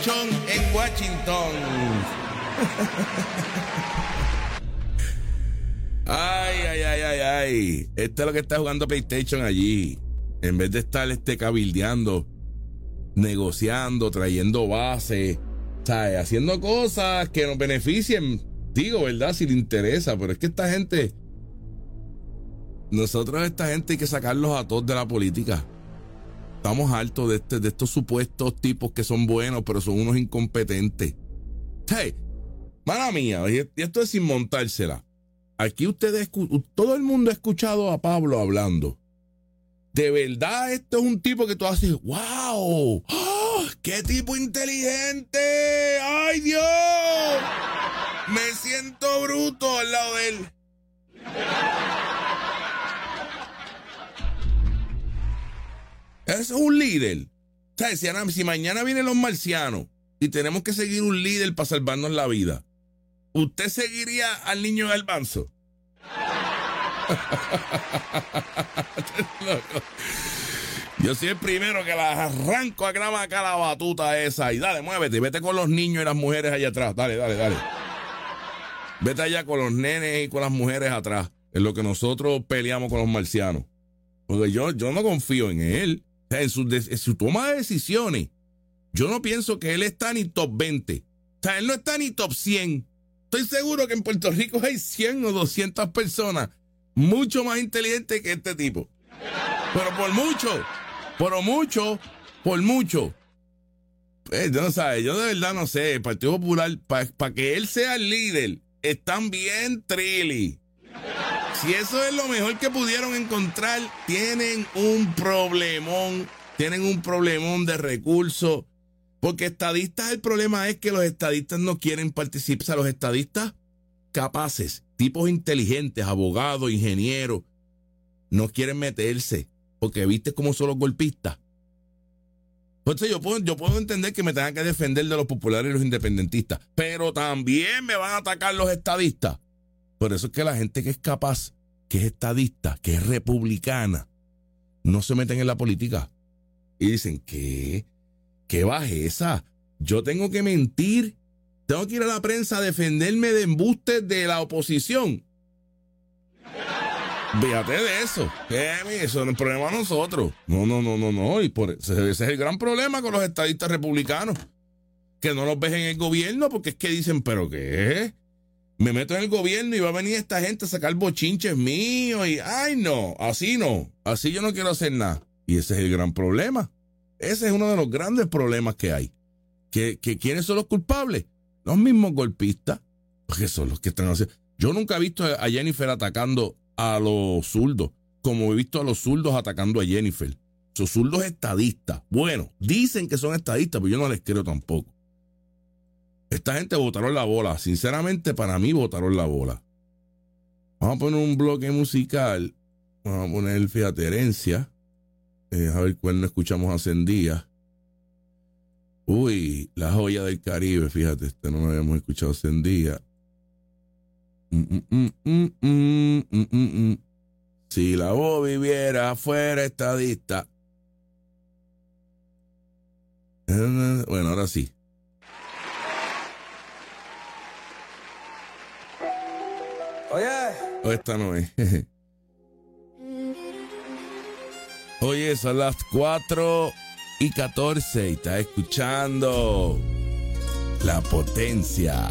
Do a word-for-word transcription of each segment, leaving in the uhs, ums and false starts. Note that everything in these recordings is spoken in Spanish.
PlayStation en Washington. Ay, ay, ay, ay, ay. Esto es lo que está jugando PlayStation allí. En vez de estar este, cabildeando, negociando, trayendo bases, ¿sabes? Haciendo cosas que nos beneficien. Digo, ¿verdad? Si le interesa. Pero es que esta gente... Nosotros a esta gente hay que sacarlos a todos de la política. Estamos hartos de, este, de estos supuestos tipos que son buenos, pero son unos incompetentes. Hey, mala mía, y esto es sin montársela. Aquí ustedes, todo el mundo ha escuchado a Pablo hablando. De verdad, esto es un tipo que tú haces, ¡wow! ¡Oh, ¡qué tipo inteligente! ¡Ay, Dios! Me siento bruto al lado de él. Es un líder. ¿Sabes? Si, si mañana vienen los marcianos y tenemos que seguir un líder para salvarnos la vida, ¿usted seguiría al niño Garbanzo? Yo soy el primero que la arranco a grama acá la batuta esa y dale, muévete, vete con los niños y las mujeres allá atrás. Dale, dale, dale. Vete allá con los nenes y con las mujeres atrás. Es lo que nosotros peleamos con los marcianos. Porque yo, yo no confío en él. O sea, en, su, en su toma de decisiones. Yo no pienso que él está ni top veinte. O sea, él no está ni top cien. Estoy seguro que en Puerto Rico hay cien o doscientas personas mucho más inteligentes que este tipo. Pero por mucho, por mucho, por mucho. Pues, yo no sé, yo de verdad no sé. El Partido Popular, para pa que él sea el líder, están bien trilly. Si eso es lo mejor que pudieron encontrar, tienen un problemón, tienen un problemón de recursos. Porque estadistas, el problema es que los estadistas no quieren participar. O sea, los estadistas capaces, tipos inteligentes, abogados, ingenieros, no quieren meterse. Porque viste cómo son los golpistas. Entonces yo puedo, yo puedo entender que me tengan que defender de los populares y los independentistas. Pero también me van a atacar los estadistas. Por eso es que la gente que es capaz, que es estadista, que es republicana, no se meten en la política. Y dicen, ¿qué? ¿Qué bajeza? Yo tengo que mentir. Tengo que ir a la prensa a defenderme de embustes de la oposición. Fíjate de eso. ¿Qué? Eso no es el problema de nosotros. No, no, no, no, no. Y por ese, ese es el gran problema con los estadistas republicanos. Que no los ven en el gobierno porque es que dicen, ¿pero qué? Me meto en el gobierno y va a venir esta gente a sacar bochinches míos y, ay, no, así no. Así yo no quiero hacer nada. Y ese es el gran problema. Ese es uno de los grandes problemas que hay. ¿Que, que ¿Quiénes son los culpables? Los mismos golpistas. Porque son los que están haciendo. Yo nunca he visto a Jennifer atacando a los zurdos, como he visto a los zurdos atacando a Jennifer. Son zurdos estadistas. Bueno, dicen que son estadistas, pero yo no les creo tampoco. Esta gente botaron la bola. Sinceramente, para mí botaron la bola. Vamos a poner un bloque musical. Vamos a poner, fíjate, herencia. Eh, a ver cuál no escuchamos hace días. Uy, la joya del Caribe, fíjate, este no lo habíamos escuchado hace días. Mm, mm, mm, mm, mm, mm, mm, mm. Si la voz viviera fuera estadista. Bueno, ahora sí. Oye. O esta no es. Oye, son las cuatro y catorce y estás escuchando La Potencia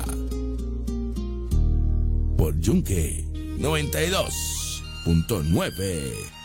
por Yunque noventa y dos punto nueve.